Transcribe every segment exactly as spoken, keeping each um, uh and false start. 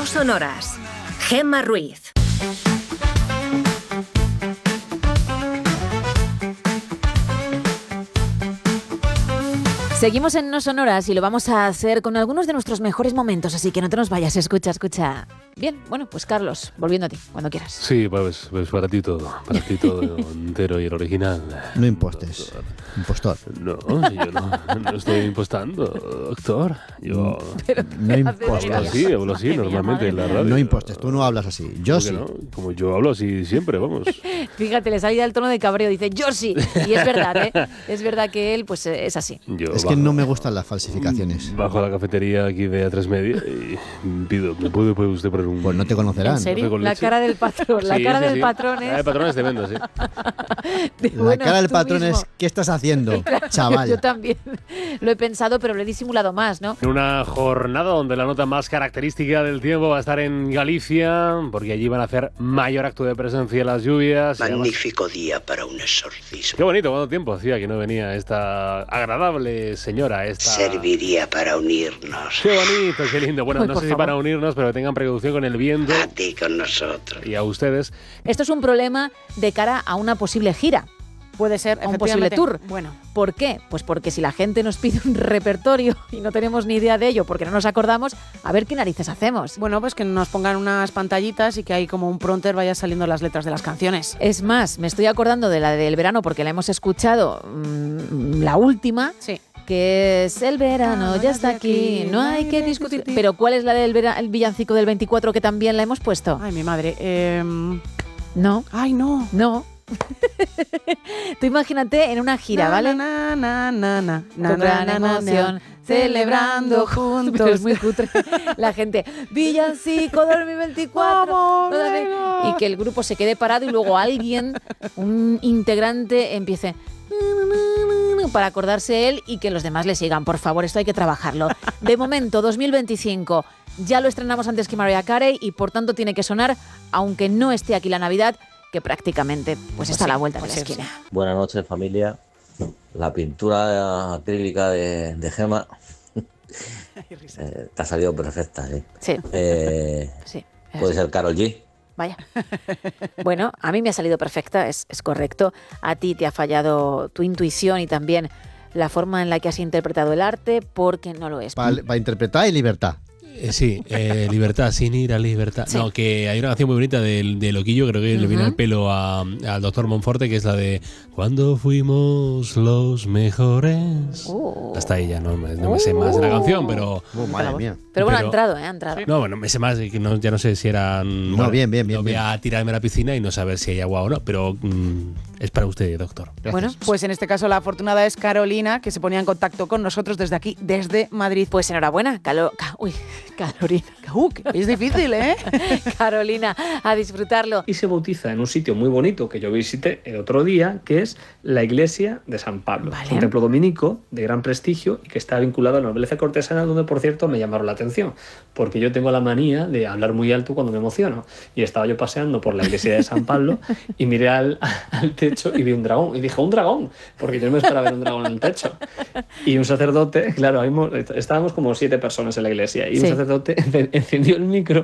sonoras. Gemma Ruiz. Seguimos en No Sonoras y lo vamos a hacer con algunos de nuestros mejores momentos, así que no te nos vayas, escucha, escucha. Bien, bueno, pues Carlos, volviendo a ti, cuando quieras. Sí, pues, pues para ti todo, para ti todo entero y el original. No impostes, impostor. No, yo no, no estoy impostando, doctor. Yo Pero, no impostes. Hablo así, hablo así Madre normalmente mía, en la madre radio. No impostes, tú no hablas así. Yo ¿Cómo sí. que no? Como yo hablo así siempre, vamos. Fíjate, le salía el tono de cabreo, dice yo sí. Y es verdad, ¿eh? Es verdad que él, pues es así. Yo Es bajo, que no me gustan las falsificaciones. Bajo a la cafetería aquí de A tres Media y pido, ¿me puede, puede usted poner un...? Pues no te conocerán. ¿En serio? ¿Café con La leche? cara del patrón, la Sí, cara sí, del sí. patrón La del es... patrón es tremendo, sí. de, La bueno, cara del tú patrón mismo. es ¿qué estás haciendo, Claro, chaval? Yo también lo he pensado, pero lo he disimulado más, ¿no? En una jornada donde la nota más característica del tiempo va a estar en Galicia, porque allí van a hacer mayor acto de presencia las lluvias. Magnífico además, día para un exorcismo. Qué bonito, cuánto tiempo hacía que no venía esta agradable señora. Esta... Serviría para unirnos. Qué bonito, qué lindo. Bueno, Uy, no por sé si favor. para unirnos, pero tengan precaución con el viento A ti con nosotros. y a ustedes. Esto es un problema de cara a una posible gira. Puede ser, A un posible efectivamente. tour. Bueno, ¿Por qué? Pues porque si la gente nos pide un repertorio y no tenemos ni idea de ello porque no nos acordamos, a ver qué narices hacemos. bueno, pues que nos pongan unas pantallitas y que ahí como un prompter vaya saliendo las letras de las canciones. Es más, me estoy acordando de la del verano porque la hemos escuchado mmm, la última, Sí. que es el verano, Ah, ya está aquí, no hay que discutir. Pero ¿cuál es la del vera- el villancico del veinticuatro que también la hemos puesto? Ay, mi madre. Eh... No, Ay, no. no. Tú imagínate en una gira, Na, ¿vale? Na, na, na, na, na, Con gran na, na, na, emoción, celebrando juntos. Pero es muy cutre. La gente, villancico dos mil veinticuatro. Vamos, todavía- venga. Y que el grupo se quede parado y luego alguien, un integrante, empiece para acordarse él y que los demás le sigan. Por favor, esto hay que trabajarlo. De momento, dos mil veinticinco, ya lo estrenamos antes que Mariah Carey y por tanto tiene que sonar, aunque no esté aquí la Navidad, que prácticamente pues está a la vuelta pues de la sí, esquina. Buenas noches, familia. La pintura acrílica de, de Gemma eh, te ha salido perfecta, ¿eh? Sí, Eh, sí. es puede así. ser Karol G. Vaya. Bueno, a mí me ha salido perfecta, es, es correcto. A ti te ha fallado tu intuición y también la forma en la que has interpretado el arte, porque no lo es. Para interpretar y libertad. Eh, sí, eh, libertad, sin ir a libertad. Sí. No, que hay una canción muy bonita de, de Loquillo, creo que le viene Ujú. al pelo a- al doctor Monforte, que es la de Cuando fuimos los mejores. Uh. Hasta ahí ya no, me- no me sé más de la canción, pero... Oh, madre mía. Pero bueno, ha Pero- entrado, ¿eh? Ha entrado. No, bueno, me sé más, que no, ya no sé si eran... No, bien, bien, bien, No voy bien. a tirarme a la piscina y no saber si hay agua o no, pero mm, es para usted, doctor. Gracias. Bueno, Pues en este caso la afortunada es Carolina, que se ponía en contacto con nosotros desde aquí, desde Madrid. Pues enhorabuena, Calo- Ca- uy, Carolina. Uh, que es difícil, ¿eh? Carolina, a disfrutarlo. Y se bautiza en un sitio muy bonito que yo visité el otro día, que es la iglesia de San Pablo. Vale. Es un templo dominico de gran prestigio y que está vinculado a la nobleza cortesana, donde por cierto me llamaron la atención, porque yo tengo la manía de hablar muy alto cuando me emociono. Y estaba yo paseando por la iglesia de San Pablo y miré al, al techo y vi un dragón. Y dije, ¡un dragón! Porque yo no me esperaba ver un dragón en el techo. Y un sacerdote, claro, ahí mo- estábamos como siete personas en la iglesia, y Sí. un sacerdote ence- encendió el micro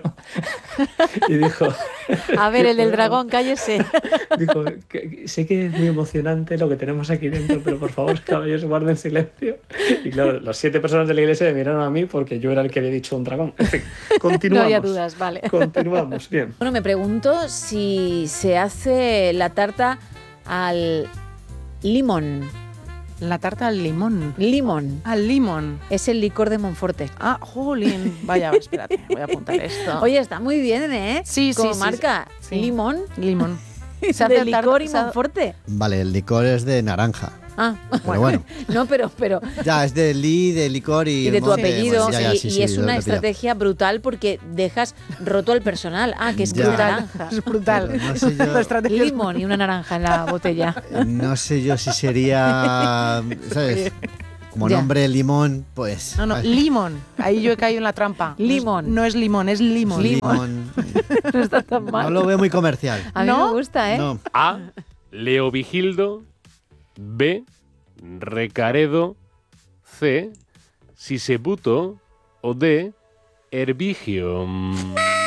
y dijo... A ver, el del dragón, cállese. Dijo, que- que sé que es muy emocionante lo que tenemos aquí dentro, pero por favor, caballeros, guarden silencio. Y claro, las siete personas de la iglesia me miraron a mí porque yo era el que había dicho un dragón. En fin, No continuamos. había dudas, vale. Continuamos, bien. Bueno, me pregunto si se hace la tarta al limón. La tarta al limón. Limón. Al limón. Es el licor de Monforte. Ah, jolín. Vaya, espérate, voy a apuntar esto. Oye, está muy bien, ¿eh? Sí, sí, Como sí, marca. sí. Limón. Limón. Se hace de licor tarta- y se ha- Monforte. Vale, el licor es de naranja. Ah, Pero bueno, no, pero, pero ya es de li, de licor y... y de tu monte, apellido, bueno, ya, ya, y, sí, y sí, es lo- una lo he pillado. estrategia brutal porque dejas roto al personal. Ah, que es que Ya. es naranja. Es brutal. Pero no sé yo- La estrategia es- Limón y una naranja en la botella. No sé yo si sería, ¿sabes? Como Ya. nombre limón, pues... No, no, ay, limón. Ahí yo he caído en la trampa. No es- Limón. No es limón, es limón. limón. No está tan mal. No lo veo muy comercial. A mí ¿No? me gusta, ¿eh? No. A. Leovigildo. B. Recaredo. C. Sisebuto. O D. Herbigio. Mm.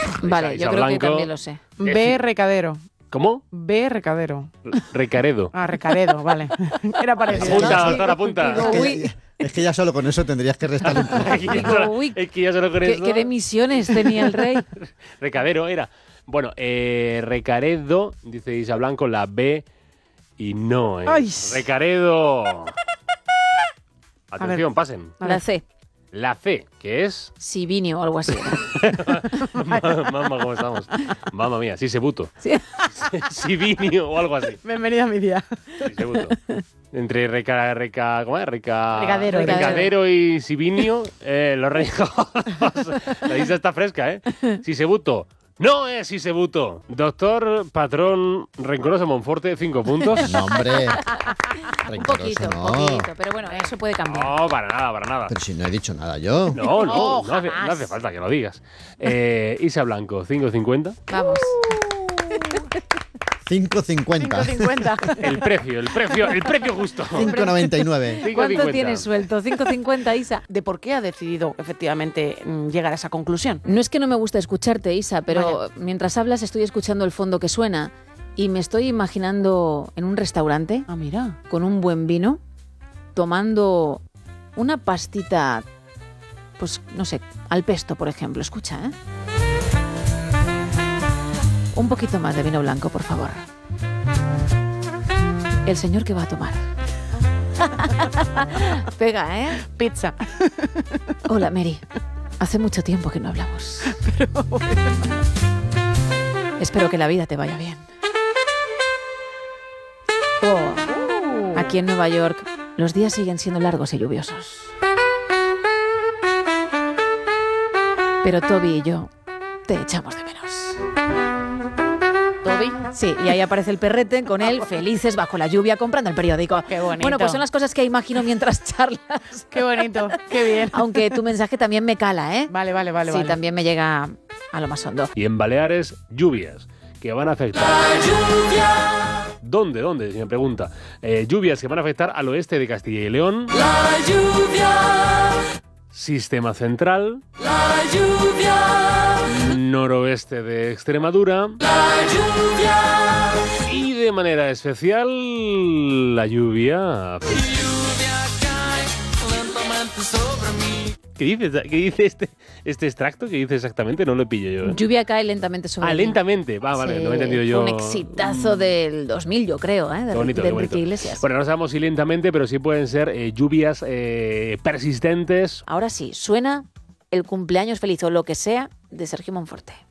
Vale, Isa yo creo que Blanco. también lo sé. B, recadero. ¿Cómo? B, recadero. Recaredo. Ah, recaredo, vale. Era parecido. Apunta, ¿no? doctor, apunta. Digo, Es uy, que, es que ya solo con eso tendrías que restarle un poco. Es que ya Digo, solo- uy, es que ya solo con ¿qué, eso. qué demisiones tenía el rey? Recadero era. Bueno, eh, Recaredo, dice Isa Blanco, la B y no es. Ay. Recaredo. Atención, pasen. La C. La C, que es. Sivinio o algo así. Mamá, ¿cómo estamos? Mamma mía, Sisebuto. Sí. Sivinio o algo así. Bienvenida a mi día. Sisebuto. Entre reca, reca, ¿cómo es? Reca, Recadero, recadero y Sivinio, eh, los reyes. La isla está fresca, ¿eh? Sisebuto. No es Sisebuto. Doctor Patrón Rencoroso Monforte, cinco puntos. No, hombre. Un Rencoroso, poquito, no. un poquito. Pero bueno, eso puede cambiar. No, para nada, para nada. Pero si no he dicho nada yo. No, no, No, no, hace, jamás. no hace falta que lo digas. Eh, Isa Blanco, cinco cincuenta. Vamos. cinco cincuenta. cinco cincuenta. El precio, el precio, el precio justo. cinco noventa y nueve. cinco ¿Cuánto cincuenta. tienes suelto? cinco cincuenta, Isa. ¿De por qué ha decidido efectivamente mm, llegar a esa conclusión? No es que no me guste escucharte, Isa, pero Vaya. mientras hablas estoy escuchando el fondo que suena y me estoy imaginando en un restaurante Ah, mira. con un buen vino, tomando una pastita, pues no sé, al pesto, por ejemplo. Escucha, ¿eh? Un poquito más de vino blanco, por favor. El señor que va a tomar. Pega, ¿eh? Pizza. Hola, Mary. Hace mucho tiempo que no hablamos. Espero que la vida te vaya bien. Oh. Aquí en Nueva York, los días siguen siendo largos y lluviosos. Pero Toby y yo te echamos de menos. ¿Toby? Sí, y ahí aparece el perrete con él, felices bajo la lluvia, comprando el periódico. Qué bonito. Bueno, pues son las cosas que imagino mientras charlas. Qué bonito. Qué bien. Aunque tu mensaje también me cala, ¿eh? Vale, vale, vale. sí, vale. también me llega a lo más hondo. Y en Baleares, lluvias que van a afectar. ¿Dónde? ¿Dónde? Si me pregunta. Eh, lluvias que van a afectar al oeste de Castilla y León. La lluvia. Sistema central. La lluvia. Noroeste de Extremadura. La lluvia. Y de manera especial, la lluvia. ¿Qué dice, ¿Qué dice este, este extracto? ¿Qué dice exactamente? No lo pillo yo. ¿eh? Lluvia cae lentamente sobre Ah, mí. lentamente. Va, vale, Sí, no he entendido yo. fue un exitazo del dos mil, yo creo, ¿eh? De, Qué bonito, de qué bonito. Enrique Iglesias. Bueno, no sabemos si lentamente, pero sí pueden ser eh, lluvias eh, persistentes. Ahora sí, suena el cumpleaños feliz o lo que sea de Sergio Monforte.